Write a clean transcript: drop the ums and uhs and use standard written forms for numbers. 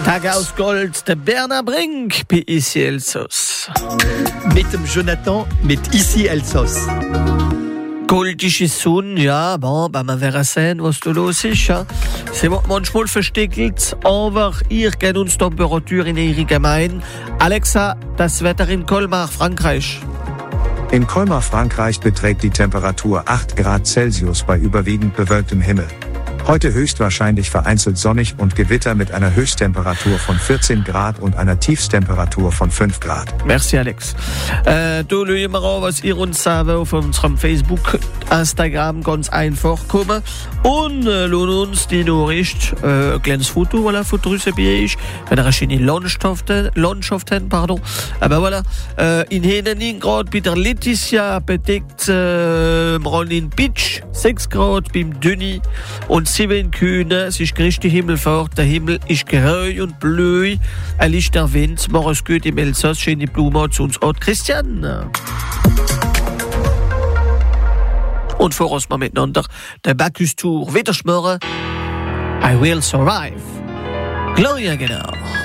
Tag aus Gold, der Bernard Brink, bei Ici Elsass. Mit dem Jonathan, mit Ici Elsass. Goldische Sonne, ja, bon, man wäre sehen, was da los ist. Ja. Sie wird manchmal versteckelt, aber ihr kennt uns Temperatur in ihrer Gemeinde. Alexa, das Wetter in Colmar, Frankreich. In Colmar, Frankreich beträgt die Temperatur 8 Grad Celsius bei überwiegend bewölktem Himmel. Heute höchstwahrscheinlich vereinzelt sonnig und Gewitter mit einer Höchsttemperatur von 14 Grad und einer Tiefsttemperatur von 5 Grad. Merci Alex. Da schauen wir an, was ihr uns sagt auf unserem Facebook, Instagram, ganz einfach kommen. Und lassen uns die Nachricht, ein kleines Foto, voilà, von draussen bei euch, wenn ihr eine schöne Landschaft habt, pardon. Aber voilà, in Henen Grad bei der Leticia bedeckt in Pitch, 6 Grad beim Dünni und 7 Kühne, es ist Christi Himmelfahrt, der Himmel ist grau und bleu, liegt der Wind, mach es gut im Elsass, schöne Blumen zu uns Ort Christian. Und vor uns mal miteinander der Bacchus-Tour wieder schmören. I will survive. Gloria genau.